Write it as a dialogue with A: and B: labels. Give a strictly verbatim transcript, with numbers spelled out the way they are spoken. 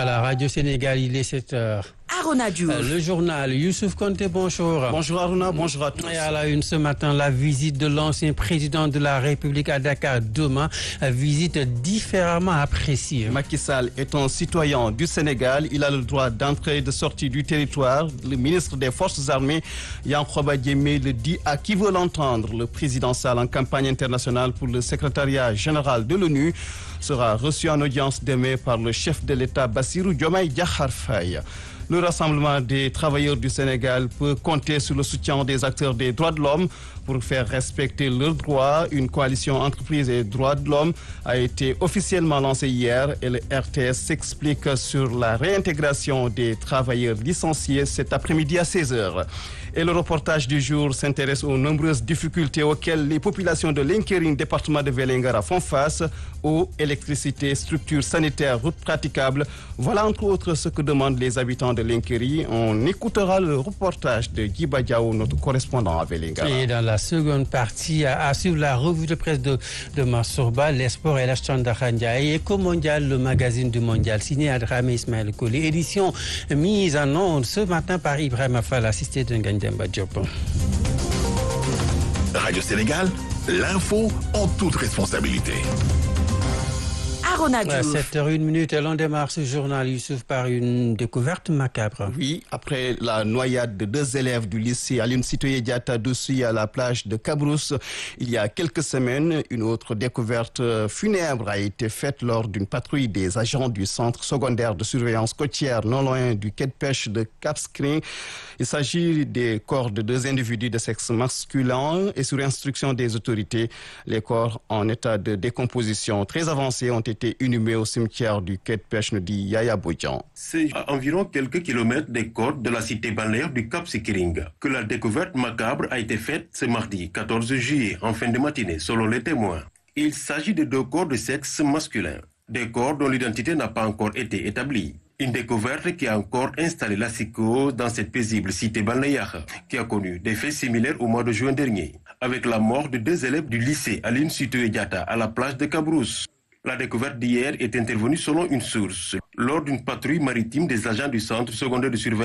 A: À la Radio Sénégal, il est sept heures.
B: Arona Diouf.
A: Le journal, Youssouf Konté, bonjour.
C: Bonjour Aruna, bonjour à tous.
A: Et à la une ce matin, la visite de l'ancien président de la République à Dakar demain, visite différemment appréciée.
C: Macky Sall est un citoyen du Sénégal, il a le droit d'entrée et de sortie du territoire. Le ministre des Forces armées, Yankhoba Diémé, le dit à qui veut l'entendre. Le président Sall en campagne internationale pour le secrétariat général de l'ONU sera reçu en audience demain par le chef de l'État Bassirou Diomaye Diakhar Faye. Le Rassemblement des travailleurs du Sénégal peut compter sur le soutien des acteurs des droits de l'homme pour faire respecter leurs droits. Une coalition entreprise et droits de l'homme a été officiellement lancée hier et le R T S s'explique sur la réintégration des travailleurs licenciés cet après-midi à seize heures. Et le reportage du jour s'intéresse aux nombreuses difficultés auxquelles les populations de Lenkéring, département de Vélingara, font face. Eau, électricité, structures sanitaires, routes praticables. Voilà entre autres ce que demandent les habitants de Lenkéring. On écoutera le reportage de Guy Badiaou, notre correspondant à Vélingara.
A: Et dans la seconde partie, à suivre la revue de presse de, de Massourba, les sports et la Chandakhandia et Eco Mondial, le magazine du mondial, signé Adramé Ismaël Kouli. Édition mise en onde ce matin par Ibrahim Afal, assisté d'un Demba Diop.
D: Radio Sénégal, l'info en toute responsabilité.
A: À sept heures une minute, l'on démarre ce journal, Youssouf, par une découverte macabre.
C: Oui, après la noyade de deux élèves du lycée Aline Sitoé Diatta d'Oussouye à la plage de Cabrousse, il y a quelques semaines, une autre découverte funèbre a été faite lors d'une patrouille des agents du centre secondaire de surveillance côtière non loin du quai de pêche de Cap-Skirring. Il s'agit des corps de deux individus de sexe masculin et sur instruction des autorités, les corps en état de décomposition très avancée ont été inhumé au cimetière du quai de pêche, nous dit Yaya Boudian.
E: C'est à environ quelques kilomètres des côtes de la cité balnéaire du Cap Skirring que la découverte macabre a été faite ce mardi quatorze juillet en fin de matinée, selon les témoins. Il s'agit de deux corps de sexe masculin, des corps dont l'identité n'a pas encore été établie. Une découverte qui a encore installé la psychose dans cette paisible cité balnéaire, qui a connu des faits similaires au mois de juin dernier, avec la mort de deux élèves du lycée Aline Sitoé Diatta à la plage de Cabrousse. La découverte d'hier est intervenue selon une source, lors d'une patrouille maritime des agents du centre secondaire de surveillance